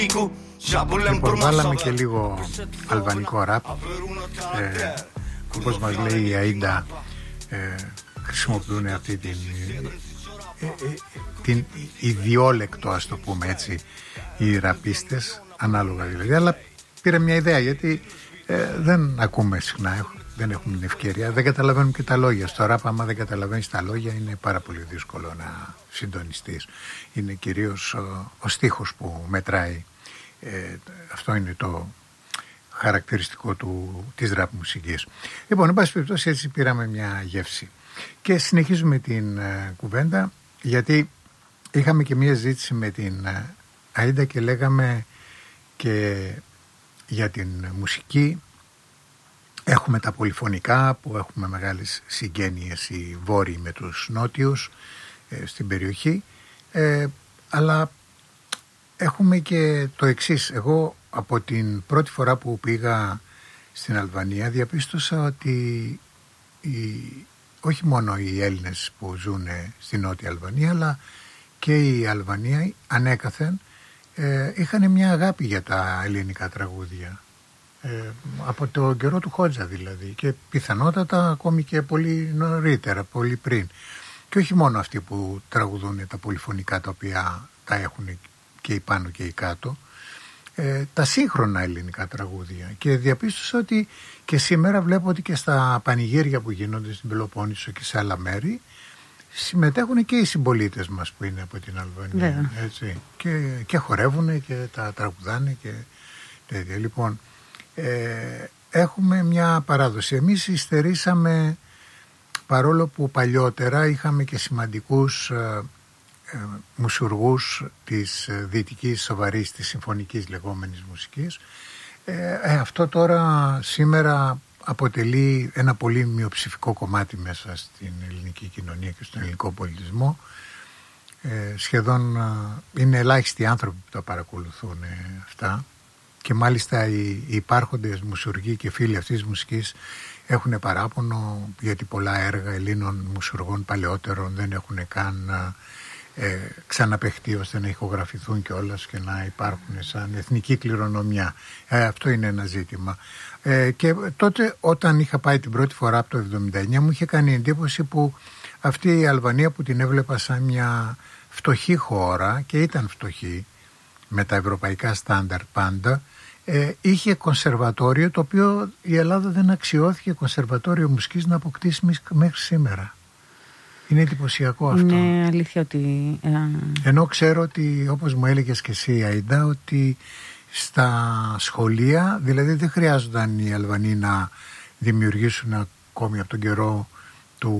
Λοιπόν, βάλαμε και λίγο αλβανικό ραπ. Όπως μας λέει η Αΐντα, χρησιμοποιούν αυτή την ιδιόλεκτο, ας το πούμε έτσι, οι ραπίστες, ανάλογα δηλαδή. Αλλά πήρα μια ιδέα, γιατί δεν ακούμε συχνά, δεν έχουμε την ευκαιρία, δεν καταλαβαίνουμε και τα λόγια. Στο ράπ, άμα δεν καταλαβαίνεις τα λόγια, είναι πάρα πολύ δύσκολο να συντονιστείς. Είναι κυρίως ο στίχος που μετράει. Αυτό είναι το χαρακτηριστικό της ραπ μουσικής. Λοιπόν, εν πάση περιπτώσει, έτσι πήραμε μια γεύση. Και συνεχίζουμε την κουβέντα, γιατί είχαμε και μια ζήτηση με την Αΐντα και λέγαμε και για την μουσική. Έχουμε τα πολυφωνικά που έχουμε μεγάλες συγγένειες οι βόρειοι με τους νότιους στην περιοχή, αλλά έχουμε και το εξής. Εγώ από την πρώτη φορά που πήγα στην Αλβανία διαπίστωσα ότι όχι μόνο οι Έλληνες που ζουν στην Νότια Αλβανία, αλλά και οι Αλβανοί ανέκαθεν είχαν μια αγάπη για τα ελληνικά τραγούδια. Από το καιρό του Χότζα δηλαδή, και πιθανότατα ακόμη και πολύ νωρίτερα, πολύ πριν. Και όχι μόνο αυτοί που τραγουδούν τα πολυφωνικά, τα οποία τα έχουν και οι πάνω και οι κάτω, τα σύγχρονα ελληνικά τραγούδια. Και διαπίστωσα ότι και σήμερα βλέπω ότι και στα πανηγύρια που γίνονται στην Πελοπόννησο και σε άλλα μέρη συμμετέχουν και οι συμπολίτες μας που είναι από την Αλβανία, έτσι, και χορεύουν και τα τραγουδάνε και τέτοια. Λοιπόν, έχουμε μια παράδοση. Εμείς υστερήσαμε, παρόλο που παλιότερα είχαμε και σημαντικούς μουσουργούς της δυτικής σοβαρής, της συμφωνικής λεγόμενης μουσικής. Αυτό τώρα σήμερα αποτελεί ένα πολύ μειοψηφικό κομμάτι μέσα στην ελληνική κοινωνία και στον ελληνικό πολιτισμό. Σχεδόν είναι ελάχιστοι άνθρωποι που τα παρακολουθούν αυτά, και μάλιστα οι υπάρχοντες μουσουργοί και φίλοι αυτής της μουσικής έχουν παράπονο, γιατί πολλά έργα Ελλήνων μουσουργών παλαιότερων δεν έχουν καν ξαναπαιχτεί ώστε να ηχογραφηθούν κιόλας και να υπάρχουν σαν εθνική κληρονομιά. Αυτό είναι ένα ζήτημα. Και τότε, όταν είχα πάει την πρώτη φορά από το 1979, μου είχε κάνει εντύπωση που αυτή η Αλβανία, που την έβλεπα σαν μια φτωχή χώρα, και ήταν φτωχή με τα ευρωπαϊκά στάνταρ πάντα, είχε κονσερβατόριο, το οποίο η Ελλάδα δεν αξιώθηκε κονσερβατόριο μουσικής να αποκτήσει μέχρι σήμερα. Είναι εντυπωσιακό αυτό. Είναι αλήθεια ότι... Ενώ ξέρω ότι, όπως μου έλεγες και εσύ, Αΐντα, ότι στα σχολεία, δηλαδή δεν χρειάζονταν οι Αλβανοί να δημιουργήσουν ακόμη από τον καιρό